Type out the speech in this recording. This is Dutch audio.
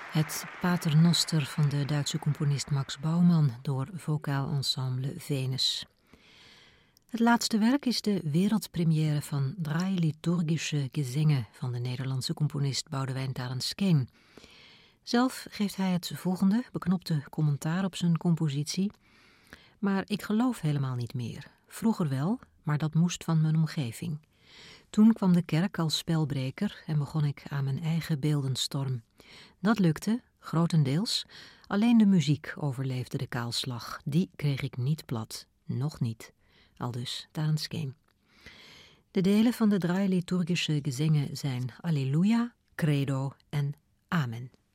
Het Paternoster van de Duitse componist Max Baumann door Vocaal Ensemble Venus. Het laatste werk is de wereldpremière van Drei liturgische Gesänge van de Nederlandse componist Boudewijn Tarens-Skeen. Zelf geeft hij het volgende beknopte commentaar op zijn compositie. Maar ik geloof helemaal niet meer. Vroeger wel, maar dat moest van mijn omgeving. Toen kwam de kerk als spelbreker en begon ik aan mijn eigen beeldenstorm. Dat lukte, grotendeels. Alleen de muziek overleefde de kaalslag. Die kreeg ik niet plat. Nog niet. Aldus Tarens-Skeen. De delen van de Drei liturgische Gesänge zijn Alleluia, Credo en Amen.